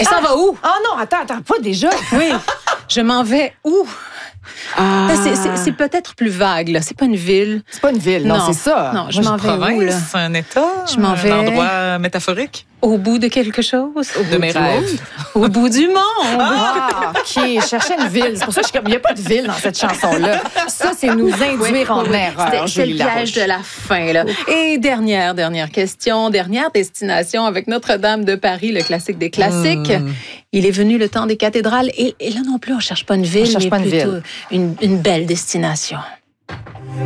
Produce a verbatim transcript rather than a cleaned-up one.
Elle s'en va où? Ah non, attends, attends, pas déjà. Oui, je m'en vais où? Ah. C'est, c'est, c'est peut-être plus vague, là. C'est pas une ville. C'est pas une ville, non, Non, c'est ça. non, je Moi, m'en vais où, là? Province, un état, Je m'en vais. un endroit métaphorique Au bout de quelque chose? de mes rêves. Au bout du monde! Ah, OK. Je cherchais une ville. C'est pour ça que je suis comme, il n'y a pas de ville dans cette chanson-là. Ça, c'est nous induire en erreur, C'est, c'est le Julie piège Larouche. de la fin, là. Et dernière, dernière question, dernière destination avec Notre-Dame de Paris, le classique des classiques. Mm. Il est venu le temps des cathédrales. Et, et là non plus, on ne cherche pas une ville, cherche mais pas une plutôt ville. Une, une belle destination.